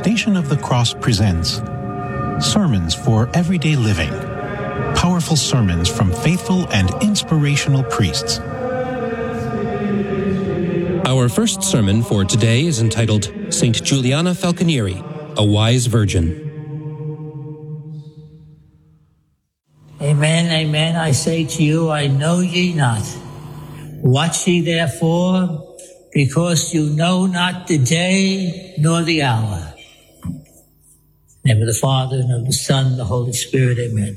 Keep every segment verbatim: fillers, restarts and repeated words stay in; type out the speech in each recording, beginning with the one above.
Station of the Cross presents Sermons for Everyday Living. Powerful sermons from faithful and inspirational priests. Our first sermon for today is entitled Saint Juliana Falconieri, a Wise Virgin. Amen, amen. I say to you, I know ye not. Watch ye therefore, because you know not the day nor the hour. In the name of the Father, and of the Son, and the Holy Spirit, amen.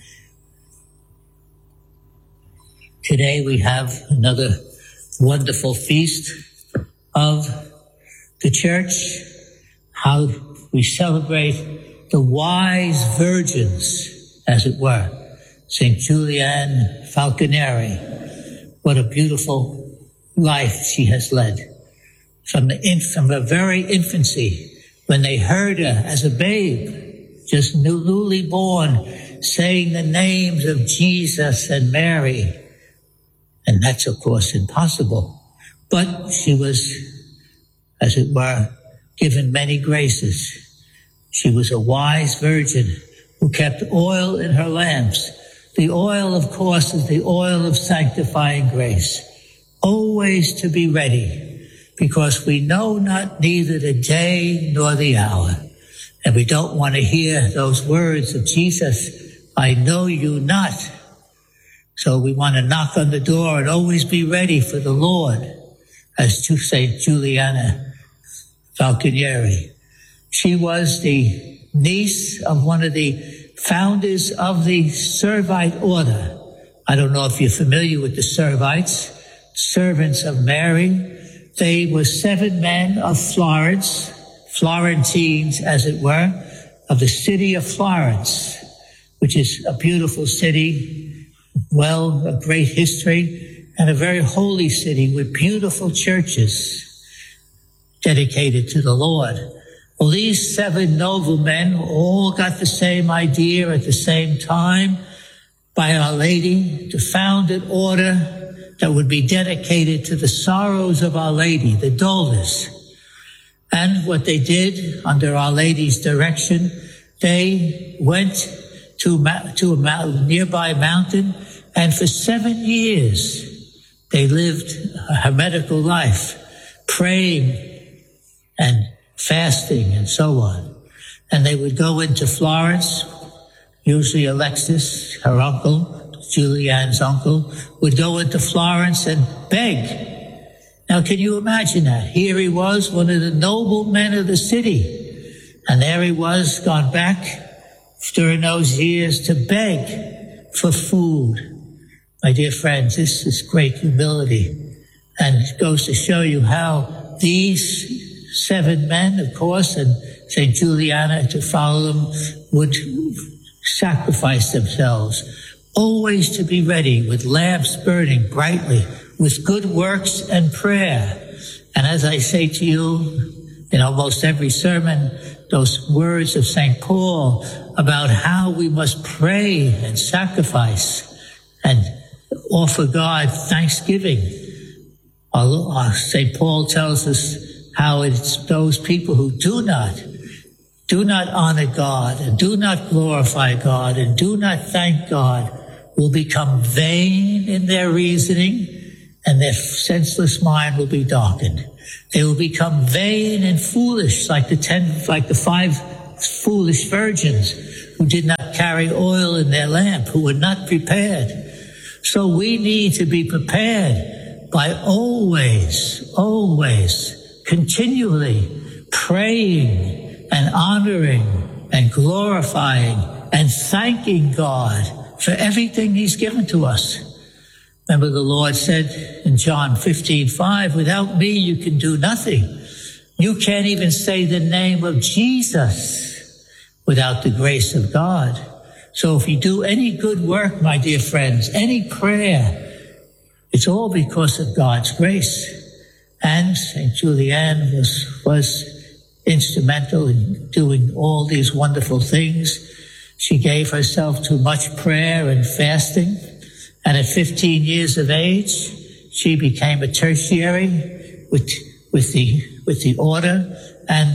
Today we have another wonderful feast of the church, how we celebrate the wise virgins, as it were. Saint Juliana Falconieri, what a beautiful life she has led. From the inf- from her very infancy, when they heard her as a babe, just newly born, saying the names of Jesus and Mary. And that's, of course, impossible. But she was, as it were, given many graces. She was a wise virgin who kept oil in her lamps. The oil, of course, is the oil of sanctifying grace, always to be ready, because we know not neither the day nor the hour. And we don't want to hear those words of Jesus, I know you not. So we want to knock on the door and always be ready for the Lord, as to Saint Juliana Falconieri. She was the niece of one of the founders of the Servite order. I don't know if you're familiar with the Servites, servants of Mary. They were seven men of Florence, Florentines, as it were, of the city of Florence, which is a beautiful city, well, a great history, and a very holy city with beautiful churches dedicated to the Lord. Well, these seven noblemen all got the same idea at the same time by Our Lady to found an order that would be dedicated to the sorrows of Our Lady, the Dolours. And what they did under Our Lady's direction, they went to, to a nearby mountain, and for seven years they lived a hermetical life, praying and fasting and so on. And they would go into Florence, usually Alexis, her uncle, Julian's uncle, would go into Florence and beg. Now, can you imagine that? Here he was, one of the noble men of the city, and there he was, gone back during those years to beg for food. My dear friends, this is great humility, and it goes to show you how these seven men, of course, and Saint Juliana to follow them, would sacrifice themselves, always to be ready with lamps burning brightly, with good works and prayer. And as I say to you in almost every sermon, those words of Saint Paul about how we must pray and sacrifice and offer God thanksgiving. Saint Paul tells us how it's those people who do not, do not honor God and do not glorify God and do not thank God will become vain in their reasoning, and their senseless mind will be darkened. They will become vain and foolish, like the ten, like the five foolish virgins who did not carry oil in their lamp, who were not prepared. So we need to be prepared by always, always, continually praying and honoring and glorifying and thanking God for everything He's given to us. Remember, the Lord said in John fifteen five, without me you can do nothing. You can't even say the name of Jesus without the grace of God. So if you do any good work, my dear friends, any prayer, it's all because of God's grace. And Saint Juliana was, was instrumental in doing all these wonderful things. She gave herself to much prayer and fasting. And at fifteen years of age, she became a tertiary with, with the, with the order. And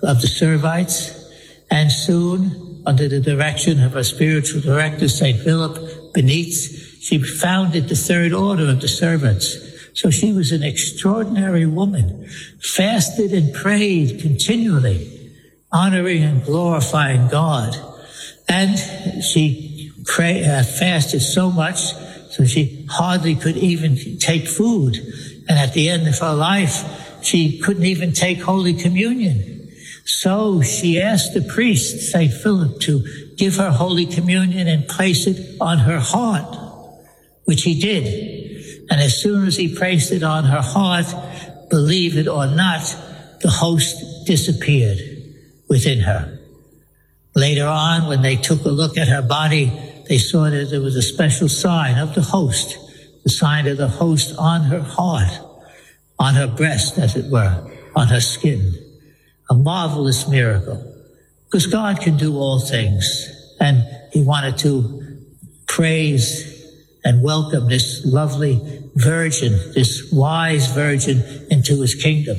of the Servites, and soon, under the direction of her spiritual director, Saint Philip Benitez, she founded the Third Order of the Servants. So she was an extraordinary woman, fasted and prayed continually, honoring and glorifying God. And she pray, uh, fasted so much, so she hardly could even take food. And at the end of her life, she couldn't even take Holy Communion. So she asked the priest, Saint Philip, to give her Holy Communion and place it on her heart, which he did. And as soon as he placed it on her heart, believe it or not, the host disappeared within her. Later on, when they took a look at her body, they saw that there was a special sign of the host, the sign of the host on her heart, on her breast, as it were, on her skin. A marvelous miracle, because God can do all things. And he wanted to praise and welcome this lovely virgin, this wise virgin, into his kingdom.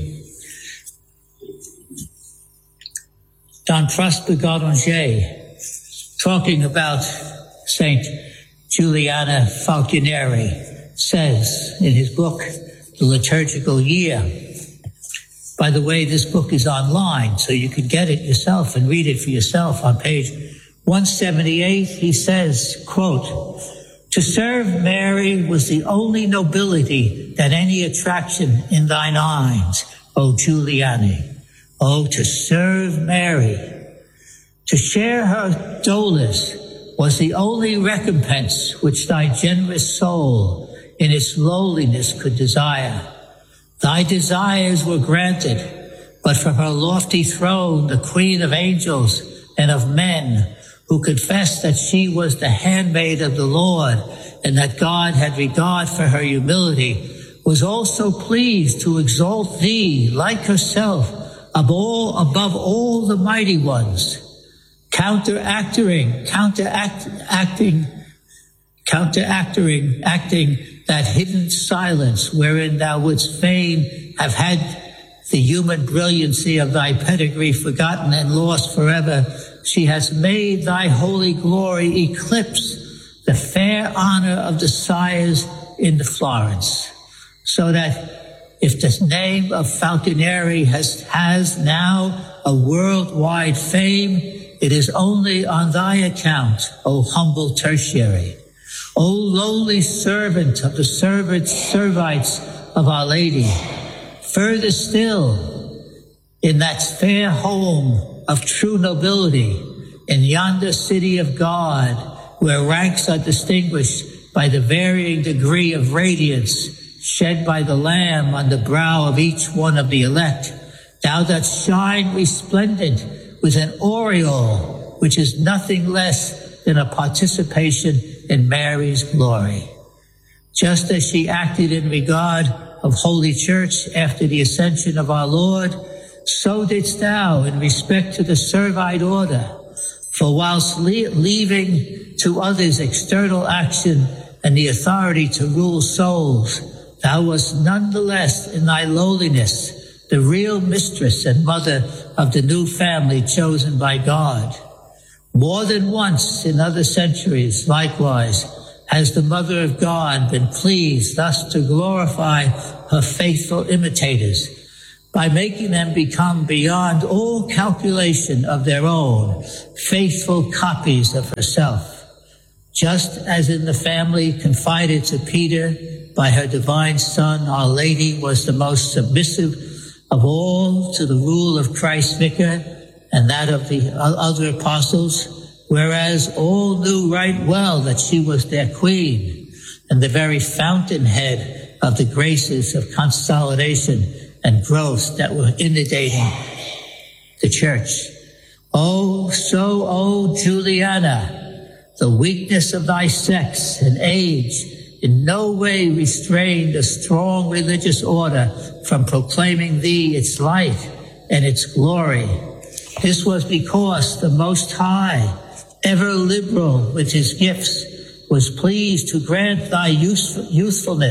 Don Prosper Gardinger, talking about Saint Juliana Falconieri, says in his book, The Liturgical Year. By the way, this book is online, so you can get it yourself and read it for yourself. On page one seventy-eight, he says, quote, "To serve Mary was the only nobility that any attraction in thine eyes, O Juliane. Oh, to serve Mary. To share her dolours was the only recompense which thy generous soul in its lowliness could desire. Thy desires were granted, but from her lofty throne, the Queen of angels and of men, who confessed that she was the handmaid of the Lord and that God had regard for her humility, was also pleased to exalt thee like herself above all, above all the mighty ones, counteracting, counteracting, counteracting, acting that hidden silence wherein thou wouldst fain have had the human brilliancy of thy pedigree forgotten and lost forever. She has made thy holy glory eclipse the fair honor of the sires in the Florence, so that if the name of Falconieri has, has now a worldwide fame, it is only on thy account, O humble tertiary. O lowly servant of the servants, Servites of Our Lady. Further still, in that fair home of true nobility, in yonder city of God, where ranks are distinguished by the varying degree of radiance shed by the Lamb on the brow of each one of the elect, thou dost shine resplendent with an aureole, which is nothing less than a participation in Mary's glory. Just as she acted in regard of Holy Church after the ascension of our Lord, so didst thou in respect to the Servite order. For whilst le- leaving to others external action and the authority to rule souls, thou wast nonetheless in thy lowliness the real mistress and mother of the new family chosen by God. More than once in other centuries, likewise, has the Mother of God been pleased thus to glorify her faithful imitators by making them become beyond all calculation of their own faithful copies of herself. Just as in the family confided to Peter by her divine Son, Our Lady was the most submissive of all to the rule of Christ's vicar and that of the other apostles, whereas all knew right well that she was their queen and the very fountainhead of the graces of consolidation and growth that were inundating the church. Oh, so, oh, Juliana, the weakness of thy sex and age in no way restrained a strong religious order from proclaiming thee its light and its glory. This was because the Most High, ever liberal with his gifts, was pleased to grant thy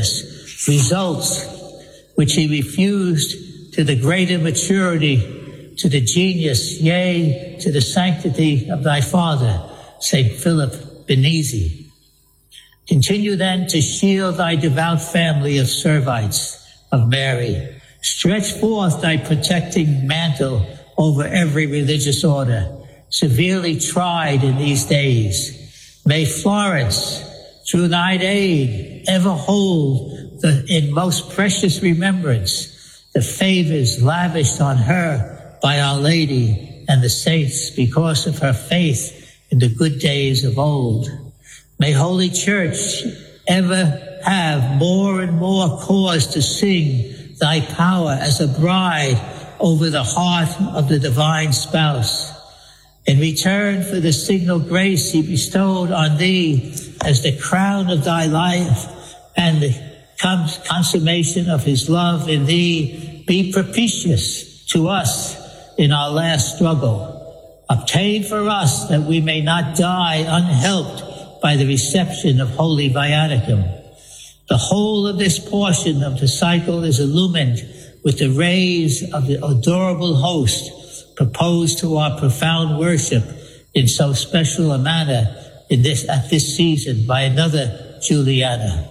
youthfulness results which he refused to the greater maturity to the genius, yea, to the sanctity of thy father, Saint Philip Benizi. Continue then to shield thy devout family of Servites of Mary. Stretch forth thy protecting mantle over every religious order, severely tried in these days. May Florence, through thine aid, ever hold the, in most precious remembrance the favors lavished on her by Our Lady and the saints because of her faith in the good days of old. May Holy Church ever have more and more cause to sing thy power as a bride over the heart of the divine spouse. In return for the signal grace he bestowed on thee as the crown of thy life and the consummation of his love in thee, be propitious to us in our last struggle. Obtain for us that we may not die unhelped by the reception of Holy Viaticum. The whole of this portion of the cycle is illumined with the rays of the adorable host proposed to our profound worship in so special a manner in this at this season by another Juliana.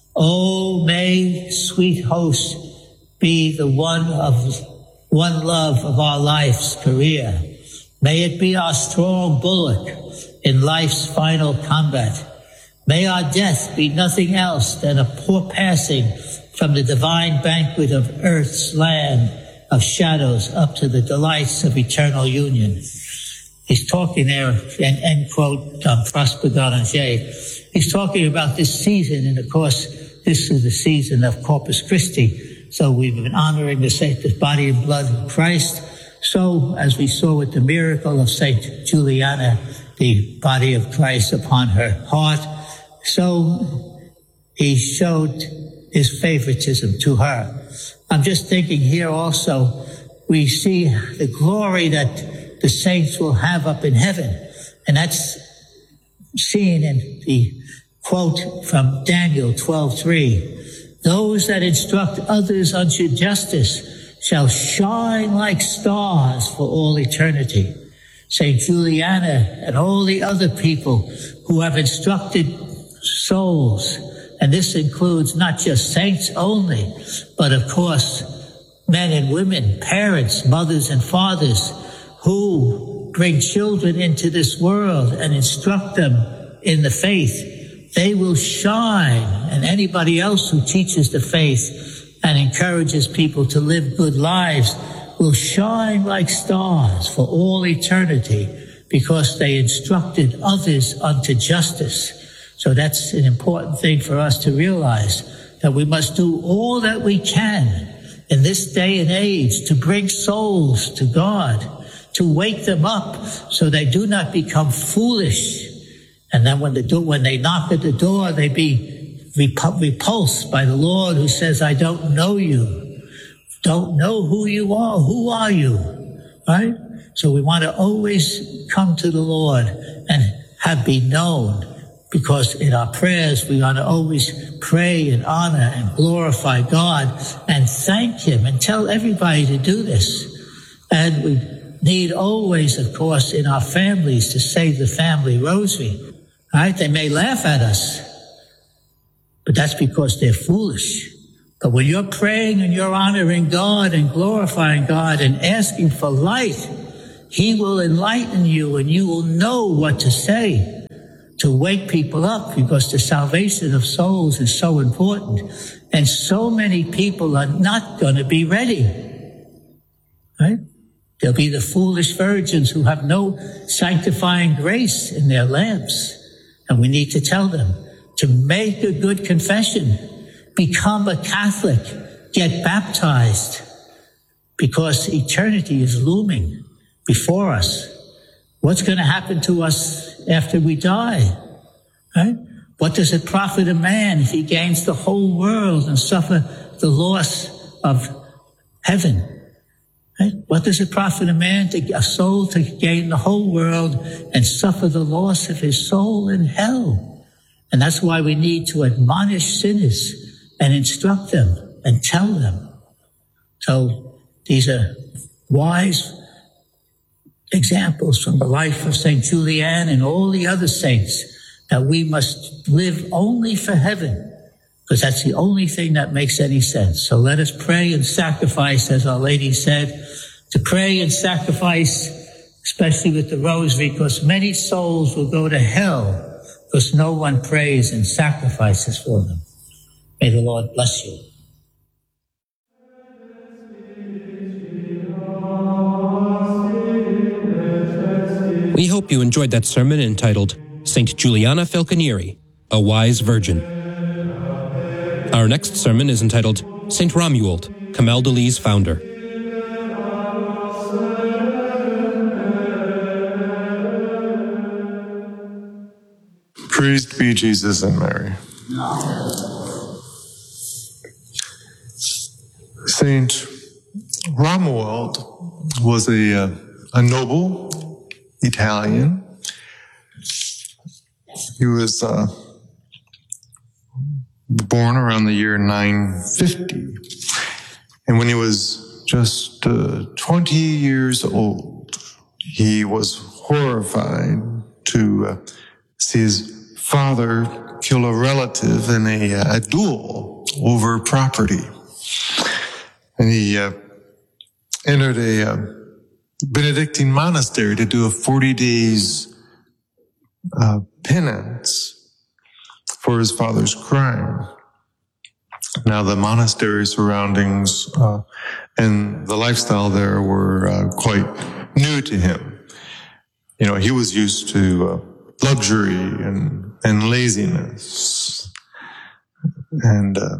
Oh, may sweet host be the one of one love of our life's career. May it be our strong bulwark in life's final combat. May our death be nothing else than a poor passing from the divine banquet of earth's land of shadows up to the delights of eternal union. He's talking there, and end quote, um, Prosper Garanger. He's talking about this season, and of course, this is the season of Corpus Christi. So we've been honoring the sacred body and blood of Christ. So, as we saw with the miracle of Saint Juliana, the body of Christ upon her heart, so he showed his favoritism to her. I'm just thinking here also, we see the glory that the saints will have up in heaven. And that's seen in the quote from Daniel twelve three. Those that instruct others unto justice shall shine like stars for all eternity. Saint Juliana and all the other people who have instructed souls, and this includes not just saints only, but of course men and women, parents, mothers and fathers who bring children into this world and instruct them in the faith. They will shine, and anybody else who teaches the faith and encourages people to live good lives will shine like stars for all eternity because they instructed others unto justice. So that's an important thing for us to realize, that we must do all that we can in this day and age to bring souls to God, to wake them up so they do not become foolish. And then when, the do- when they knock at the door, they be repu- repulsed by the Lord who says, I don't know you. Don't know who you are. Who are you? Right? So we want to always come to the Lord and have been known, because in our prayers we want to always pray and honor and glorify God and thank Him and tell everybody to do this. And we need always, of course, in our families to say the family rosary. Right? They may laugh at us, but that's because they're foolish. But when you're praying and you're honoring God and glorifying God and asking for light, He will enlighten you and you will know what to say to wake people up, because the salvation of souls is so important. And so many people are not going to be ready. Right? There'll be the foolish virgins who have no sanctifying grace in their lamps. And we need to tell them to make a good confession, become a Catholic, get baptized, because eternity is looming before us. What's going to happen to us after we die? Right? What does it profit a man if he gains the whole world and suffer the loss of heaven? Right? What does it profit a man, to a soul, to gain the whole world and suffer the loss of his soul in hell? And that's why we need to admonish sinners and instruct them and tell them. So these are wise examples from the life of Saint Julian and all the other saints that we must live only for heaven, because that's the only thing that makes any sense. So let us pray and sacrifice, as Our Lady said, to pray and sacrifice, especially with the rosary, because many souls will go to hell because no one prays and sacrifices for them. May the Lord bless you. We hope you enjoyed that sermon entitled Saint Juliana Falconieri, a Wise Virgin. Our next sermon is entitled Saint Romuald, Camaldolese founder. Praised be Jesus and Mary. Saint Romuald was a, uh, a noble Italian. He was uh, born around the year nine fifty. And when he was just uh, twenty years old, he was horrified to uh, see his father kill a relative in a, a duel over property. And he uh, entered a uh, Benedictine monastery to do a forty days uh, penance for his father's crime. Now, the monastery surroundings uh, and the lifestyle there were uh, quite new to him. You know, he was used to uh, luxury and and laziness. And uh,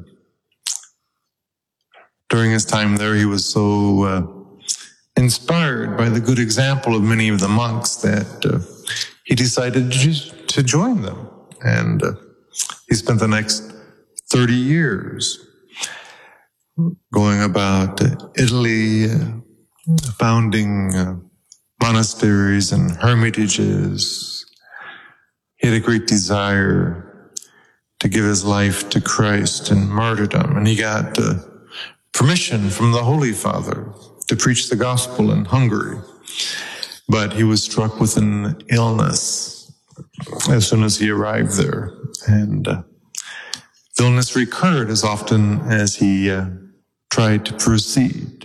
during his time there, he was so uh, inspired by the good example of many of the monks that uh, he decided to, just, to join them. And uh, he spent the next thirty years going about Italy, uh, founding uh, monasteries and hermitages. He had a great desire to give his life to Christ in martyrdom, and he got uh, permission from the Holy Father to preach the gospel in Hungary. But he was struck with an illness as soon as he arrived there, and uh, the illness recurred as often as he uh, tried to proceed.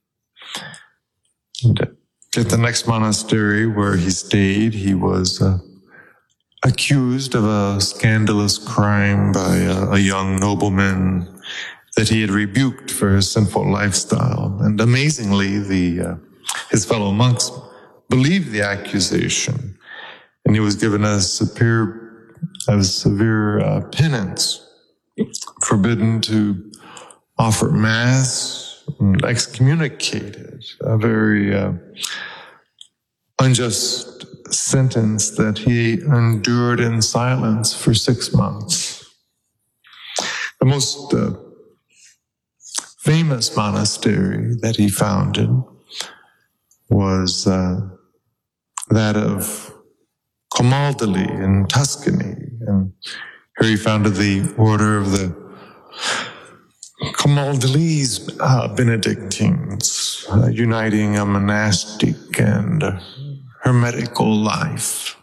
And at the next monastery where he stayed, he was uh, accused of a scandalous crime by a, a young nobleman that he had rebuked for his sinful lifestyle. And amazingly, the uh, his fellow monks believed the accusation, and he was given a severe, a severe uh, penance, forbidden to offer mass, and excommunicated, a very uh, unjust sentence that he endured in silence for six months. The most uh, famous monastery that he founded was uh, that of Camaldoli in Tuscany. And here he founded the order of the Camaldolese uh, Benedictines, uh, uniting a monastic and uh, hermetical life.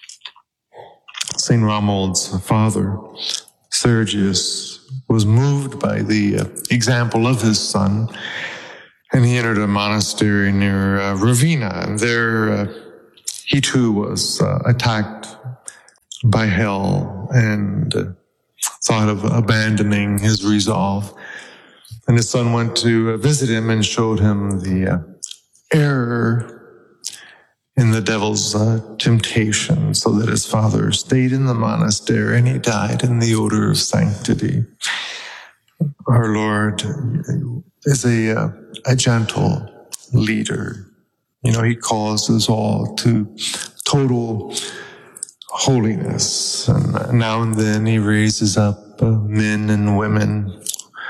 Saint Romuald's father, Sergius, was moved by the uh, example of his son, and he entered a monastery near uh, Ravenna, and there uh, he too was uh, attacked by hell and uh, thought of abandoning his resolve. And his son went to uh, visit him and showed him the uh, error in the devil's uh, temptation, so that his father stayed in the monastery and he died in the odor of sanctity. Our Lord is a, uh, a gentle leader. You know, he calls us all to total holiness. And now and then he raises up uh, men and women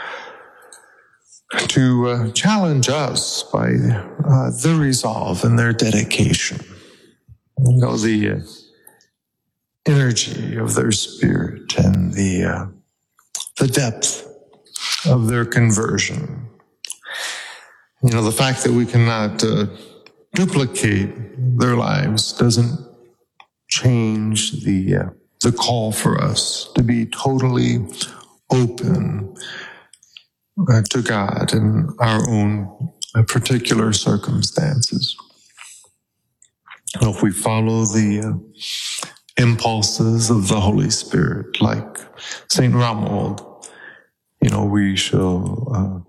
to uh, challenge us by uh, their resolve and their dedication. You know, the uh, energy of their spirit and the uh, the depth of their conversion. You know, the fact that we cannot uh, duplicate their lives doesn't change the uh, the call for us to be totally open uh, to God in our own uh, particular circumstances. If we follow the uh, impulses of the Holy Spirit, like Saint Romuald, you know, we shall uh,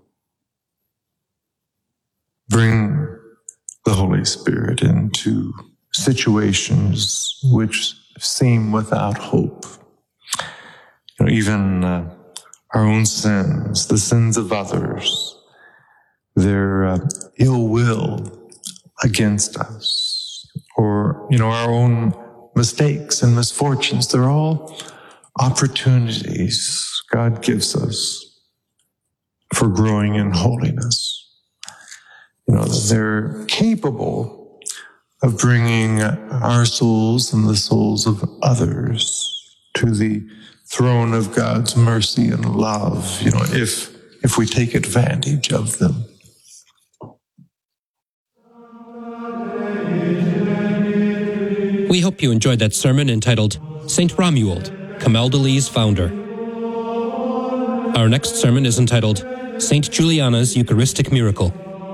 bring the Holy Spirit into situations which seem without hope. You know, even uh, our own sins, the sins of others, their uh, ill will against us, or, you know, our own mistakes and misfortunes, they're all opportunities God gives us for growing in holiness. You know, they're capable of bringing our souls and the souls of others to the throne of God's mercy and love, you know, if if we take advantage of them. We hope you enjoyed that sermon entitled Saint Romuald, Camaldolese Founder. Our next sermon is entitled Saint Juliana's Eucharistic Miracle.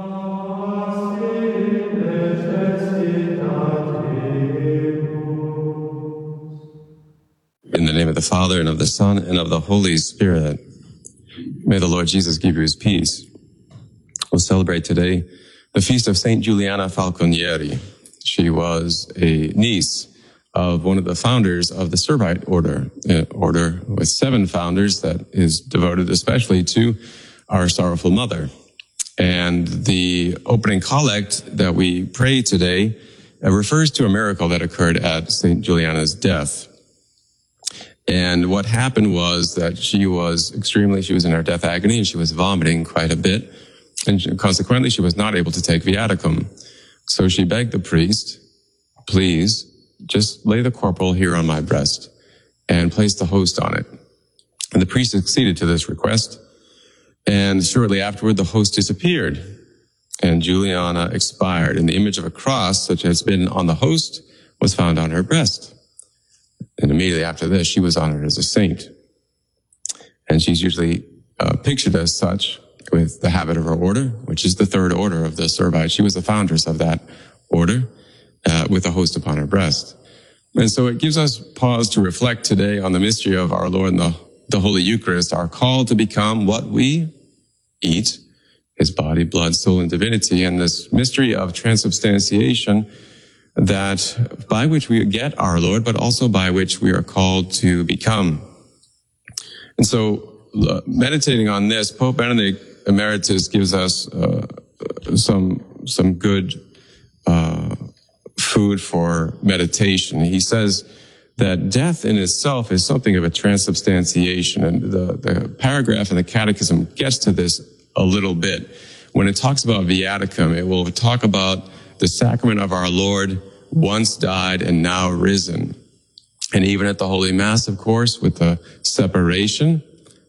In the name of the Father, and of the Son, and of the Holy Spirit. May the Lord Jesus give you his peace. We'll celebrate today the feast of Saint Juliana Falconieri. She was a niece of one of the founders of the Servite order, an order with seven founders that is devoted especially to our Sorrowful Mother. And the opening collect that we pray today uh, refers to a miracle that occurred at Saint Juliana's death. And what happened was that she was extremely, she was in her death agony and she was vomiting quite a bit. And consequently, she was not able to take viaticum. So she begged the priest, please, just lay the corporal here on my breast and place the host on it. And the priest acceded to this request. And shortly afterward, the host disappeared. And Juliana expired. And the image of a cross, such as had been on the host, was found on her breast. And immediately after this, she was honored as a saint. And she's usually uh, pictured as such with the habit of her order, which is the third order of the Servite. She was the foundress of that order uh, with a host upon her breast. And so it gives us pause to reflect today on the mystery of our Lord and the, the Holy Eucharist, our call to become what we eat, his body, blood, soul, and divinity, and this mystery of transubstantiation that by which we get our Lord, but also by which we are called to become. And so, uh, meditating on this, Pope Benedict Emeritus gives us uh, some some good uh, food for meditation. He says that death in itself is something of a transubstantiation, and the, the paragraph in the Catechism gets to this a little bit. When it talks about viaticum, it will talk about the sacrament of our Lord, once died and now risen. And even at the Holy Mass, of course, with the separation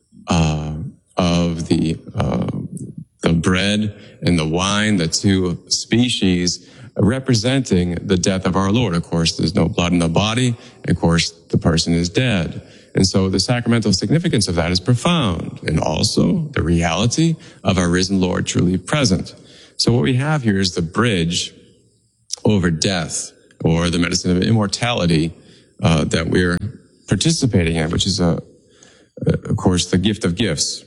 uh, of the uh, the bread and the wine, the two species, representing the death of our Lord. Of course, there's no blood in the body. Of course, the person is dead. And so the sacramental significance of that is profound. And also the reality of our risen Lord truly present. So what we have here is the bridge over death, or the medicine of immortality uh, that we're participating in, which is, a, a, of course, the gift of gifts.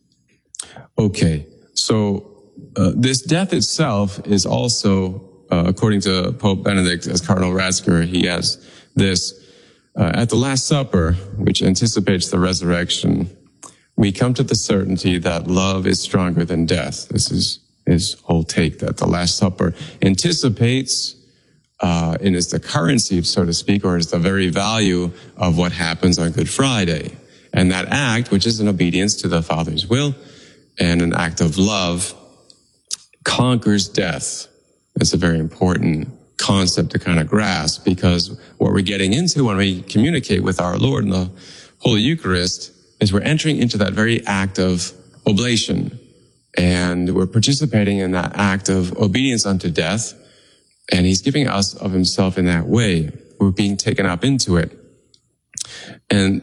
Okay, so uh, this death itself is also, uh, according to Pope Benedict, as Cardinal Ratzinger, he has this, uh, at the Last Supper, which anticipates the resurrection, we come to the certainty that love is stronger than death. This is his whole take, that the Last Supper anticipates uh, and is the currency, so to speak, or is the very value of what happens on Good Friday. And that act, which is an obedience to the Father's will and an act of love, conquers death. It's a very important concept to kind of grasp, because what we're getting into when we communicate with our Lord in the Holy Eucharist is we're entering into that very act of oblation. And we're participating in that act of obedience unto death, And he's giving us of himself in that way. We're being taken up into it. And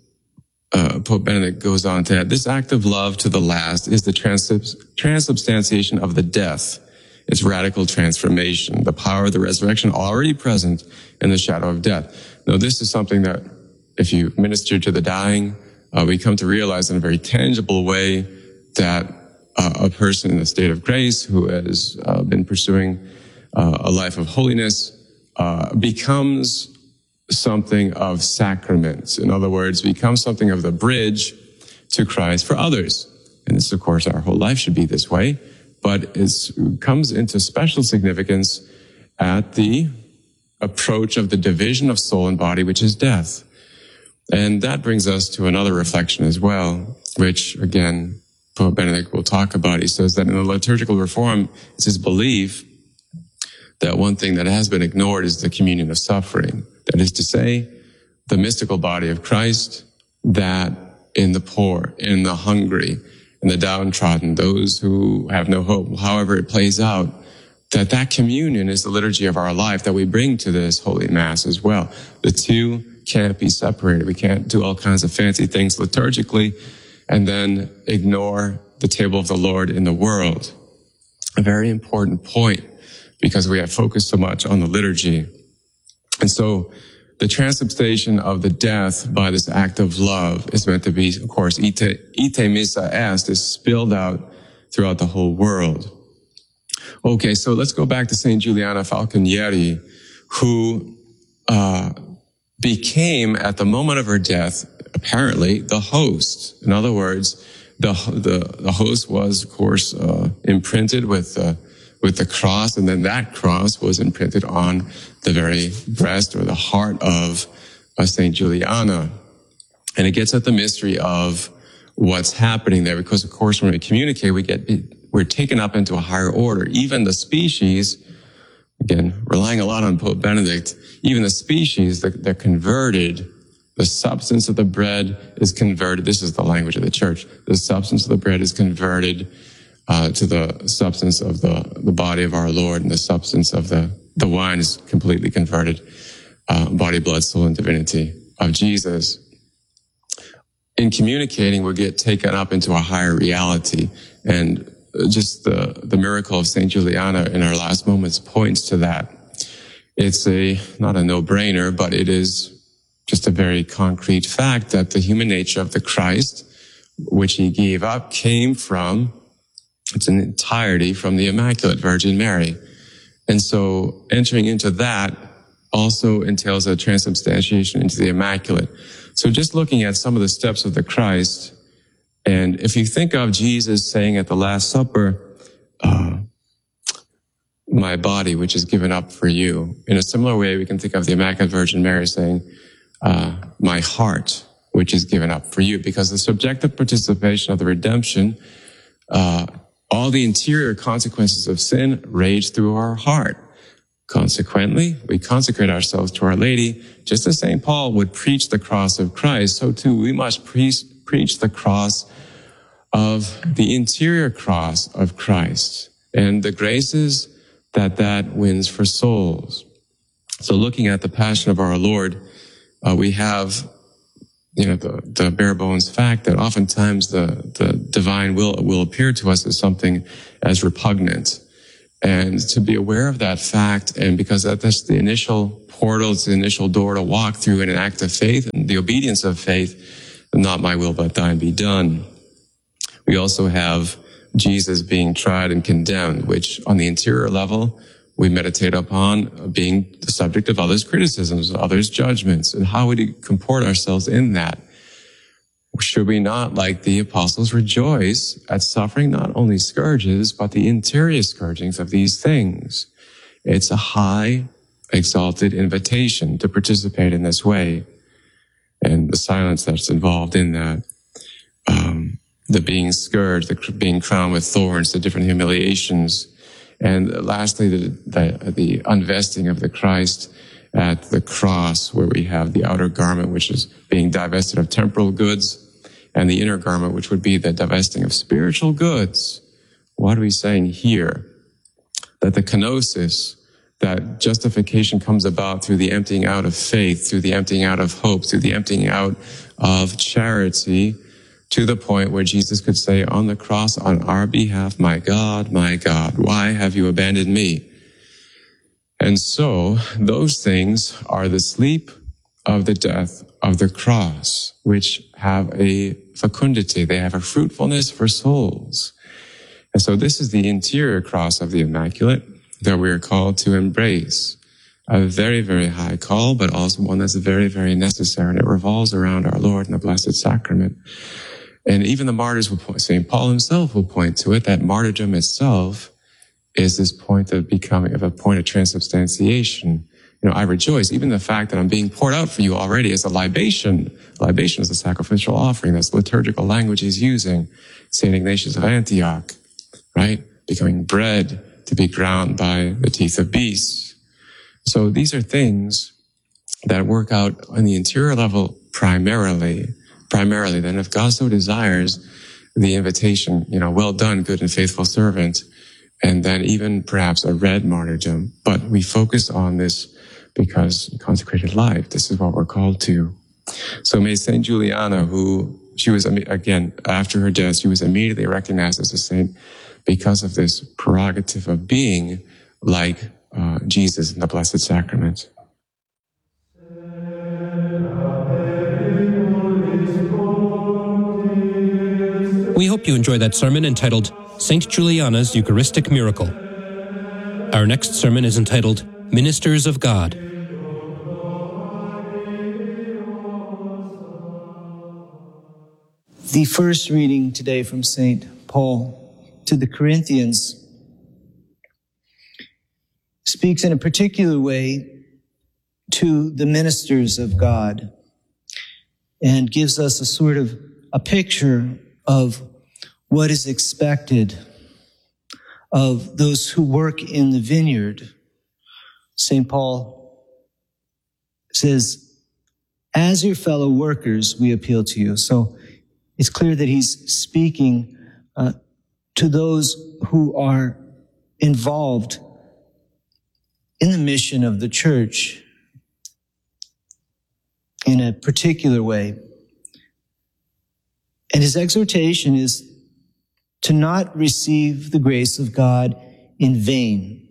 uh, Pope Benedict goes on to add, this act of love to the last is the trans- transubstantiation of the death, its radical transformation, the power of the resurrection already present in the shadow of death. Now, this is something that if you minister to the dying, uh, we come to realize in a very tangible way that uh, a person in a state of grace who has uh, been pursuing uh, a life of holiness uh, becomes something of sacraments. In other words, becomes something of the bridge to Christ for others. And this, of course, our whole life should be this way, but it comes into special significance at the approach of the division of soul and body, which is death. And that brings us to another reflection as well, which, again, Pope Benedict will talk about. He says that in the liturgical reform, it's his belief that one thing that has been ignored is the communion of suffering. That is to say, the mystical body of Christ, that in the poor, in the hungry, in the downtrodden, those who have no hope, however it plays out, that that communion is the liturgy of our life that we bring to this Holy Mass as well. The two can't be separated. We can't do all kinds of fancy things liturgically and then ignore the table of the Lord in the world. A very important point, because we have focused so much on the liturgy. And so the transubstantiation of the death by this act of love is meant to be, of course, ite, ite missa est, is spilled out throughout the whole world. Okay, so let's go back to Saint Giuliana Falconieri, who uh became, at the moment of her death, apparently the host. In other words, the the, the host was, of course, uh, imprinted with uh, with the cross, and then that cross was imprinted on the very breast or the heart of, of Saint Giuliana. And it gets at the mystery of what's happening there, because, of course, when we communicate, we get we're taken up into a higher order. Even the species, again, relying a lot on Pope Benedict, even the species that they're converted, the substance of the bread is converted. This is the language of the church. The substance of the bread is converted uh, to the substance of the, the body of our Lord, and the substance of the, the wine is completely converted. Uh, body, blood, soul, and divinity of Jesus. In communicating, we get taken up into a higher reality. And just the, the miracle of Saint Giuliana in our last moments points to that. It's a, not a no-brainer, but it is just a very concrete fact that the human nature of the Christ, which he gave up, came from, it's an entirety from the Immaculate Virgin Mary. And so entering into that also entails a transubstantiation into the Immaculate. So just looking at some of the steps of the Christ, and if you think of Jesus saying at the Last Supper, uh, my body, which is given up for you. In a similar way, we can think of the Immaculate Virgin Mary saying, uh, my heart, which is given up for you, because the subjective participation of the redemption, uh, all the interior consequences of sin rage through our heart. Consequently, we consecrate ourselves to Our Lady. Just as Saint Paul would preach the cross of Christ, so too we must pre- preach the cross of the interior cross of Christ and the graces that that wins for souls. So looking at the Passion of our Lord, uh, we have, you know, the, the bare bones fact that oftentimes the, the divine will will appear to us as something as repugnant. And to be aware of that fact, and because that, that's the initial portal, it's the initial door to walk through in an act of faith and the obedience of faith, not my will but thine be done. We also have Jesus being tried and condemned, which on the interior level, we meditate upon being the subject of others' criticisms, others' judgments, and how would we comport ourselves in that? Should we not, like the apostles, rejoice at suffering not only scourges, but the interior scourgings of these things? It's a high, exalted invitation to participate in this way, and the silence that's involved in that. Um, the being scourged, the being crowned with thorns, the different humiliations, and lastly, the, the, the unvesting of the Christ at the cross, where we have the outer garment, which is being divested of temporal goods, and the inner garment, which would be the divesting of spiritual goods. What are we saying here? That the kenosis, that justification comes about through the emptying out of faith, through the emptying out of hope, through the emptying out of charity, to the point where Jesus could say on the cross on our behalf, "My God, my God, why have you abandoned me?" And so those things are the sleep of the death of the cross, which have a fecundity. They have a fruitfulness for souls. And so this is the interior cross of the Immaculate that we are called to embrace. A very, very high call, but also one that's very, very necessary. And it revolves around our Lord and the Blessed Sacrament. And even the martyrs will point, Saint Paul himself will point to it, that martyrdom itself is this point of becoming, of a point of transubstantiation. You know, I rejoice, even the fact that I'm being poured out for you already as a libation. Libation is a sacrificial offering. That's the liturgical language he's using. Saint Ignatius of Antioch, right? Becoming bread to be ground by the teeth of beasts. So these are things that work out on the interior level primarily, primarily. Then if God so desires, the invitation, you know, well done, good and faithful servant, and then even perhaps a red martyrdom. But we focus on this because consecrated life, this is what we're called to. So may Saint Juliana, who she was, again, after her death, she was immediately recognized as a saint because of this prerogative of being like uh, Jesus in the Blessed Sacrament. We hope you enjoyed that sermon entitled Saint Juliana's Eucharistic Miracle. Our next sermon is entitled Ministers of God. The first reading today from Saint Paul to the Corinthians speaks in a particular way to the ministers of God and gives us a sort of a picture of what is expected of those who work in the vineyard. Saint Paul says, as your fellow workers, we appeal to you. So it's clear that he's speaking uh, to those who are involved in the mission of the church in a particular way. And his exhortation is to not receive the grace of God in vain.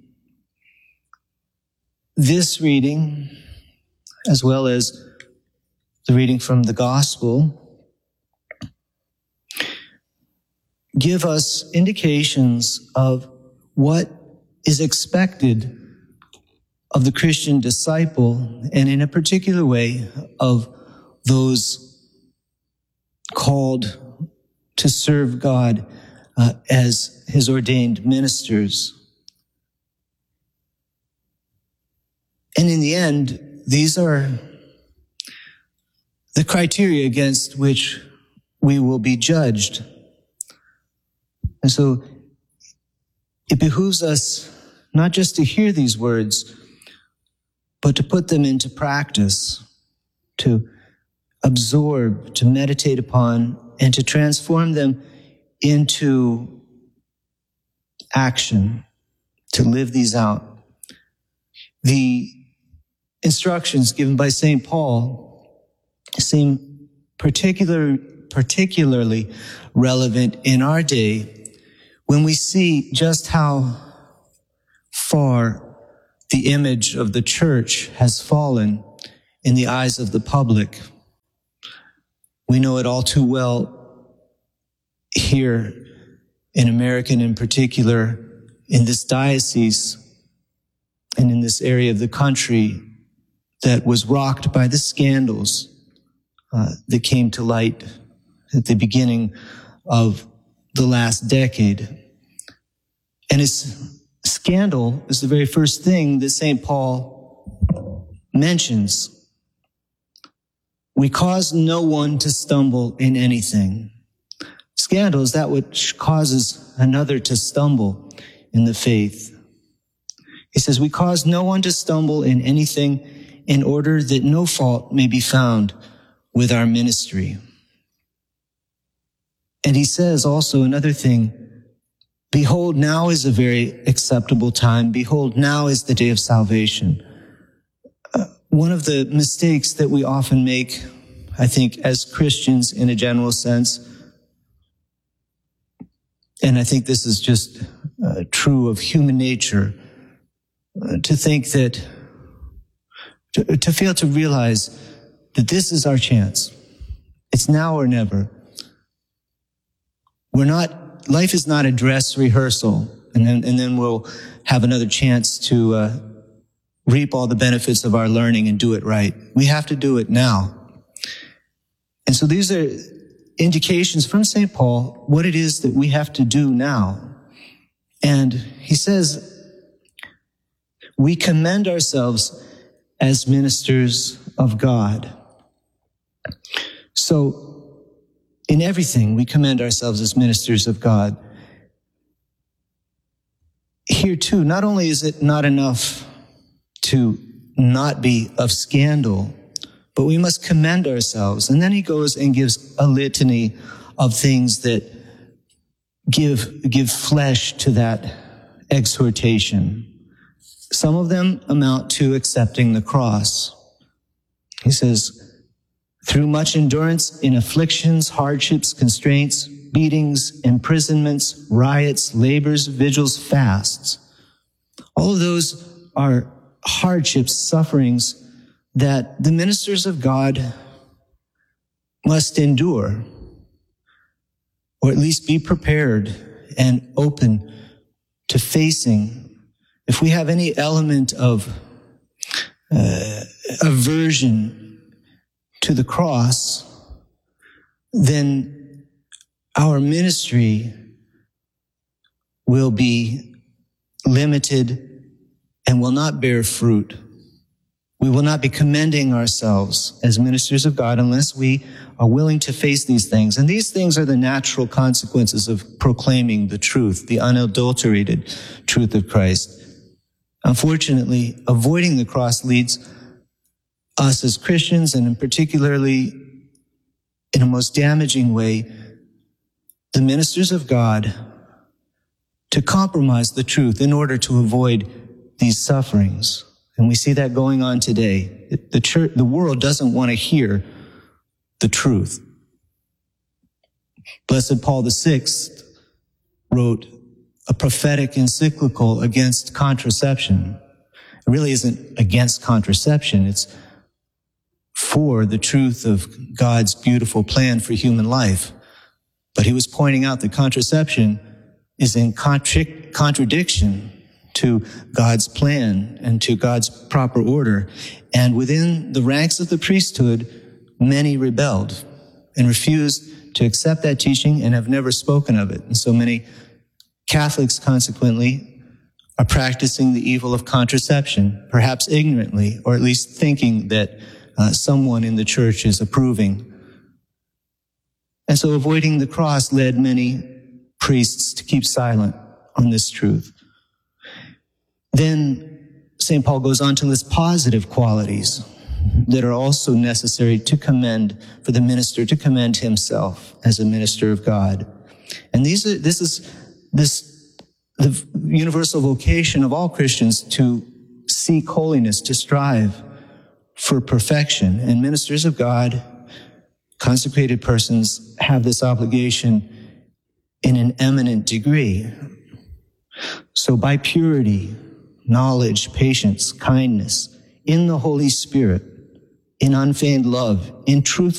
This reading, as well as the reading from the Gospel, give us indications of what is expected of the Christian disciple, and in a particular way of those called to serve God uh, as his ordained ministers. And in the end, these are the criteria against which we will be judged. And so it behooves us not just to hear these words, but to put them into practice, to absorb, to meditate upon, and to transform them into action, to live these out. The instructions given by Saint Paul seem particular, particularly relevant in our day when we see just how far the image of the church has fallen in the eyes of the public. We know it all too well here in America, in particular, in this diocese and in this area of the country that was rocked by the scandals uh, that came to light at the beginning of the last decade. And it's scandal is the very first thing that Saint Paul mentions. We cause no one to stumble in anything. Scandal is that which causes another to stumble in the faith. He says, we cause no one to stumble in anything in order that no fault may be found with our ministry. And he says also another thing Behold, now is a very acceptable time. Behold, now is the day of salvation. Uh, one of the mistakes that we often make, I think, as Christians in a general sense, and I think this is just uh, true of human nature, uh, to think that, to, to fail to realize that this is our chance. It's now or never. We're not, life is not a dress rehearsal, and then, and then we'll have another chance to uh, reap all the benefits of our learning and do it right. We have to do it now. And so these are indications from Saint Paul what it is that we have to do now. And he says, we commend ourselves as ministers of God. So in everything, we commend ourselves as ministers of God. Here too, not only is it not enough to not be of scandal, but we must commend ourselves. And then he goes and gives a litany of things that give, give flesh to that exhortation. Some of them amount to accepting the cross. He says, through much endurance in afflictions, hardships, constraints, beatings, imprisonments, riots, labors, vigils, fasts. All of those are hardships, sufferings that the ministers of God must endure, or at least be prepared and open to facing. If we have any element of uh, aversion to the cross, then our ministry will be limited and will not bear fruit. We will not be commending ourselves as ministers of God unless we are willing to face these things. And these things are the natural consequences of proclaiming the truth, the unadulterated truth of Christ. Unfortunately, avoiding the cross leads us as Christians, and particularly in a most damaging way, the ministers of God, to compromise the truth in order to avoid these sufferings. And we see that going on today. The church, the world doesn't want to hear the truth. Blessed Paul the Sixth wrote a prophetic encyclical against contraception. It really isn't against contraception. It's for the truth of God's beautiful plan for human life. But he was pointing out that contraception is in contra- contradiction to God's plan and to God's proper order. And within the ranks of the priesthood, many rebelled and refused to accept that teaching and have never spoken of it. And so many Catholics, consequently, are practicing the evil of contraception, perhaps ignorantly, or at least thinking that uh, someone in the church is approving. And so avoiding the cross led many priests to keep silent on this truth. Then Saint Paul goes on to list positive qualities that are also necessary to commend, for the minister to commend himself as a minister of God. And these are, this is, this, the universal vocation of all Christians to seek holiness, to strive for perfection. And ministers of God, consecrated persons, have this obligation in an eminent degree. So by purity, knowledge, patience, kindness, in the Holy Spirit, in unfeigned love, in truth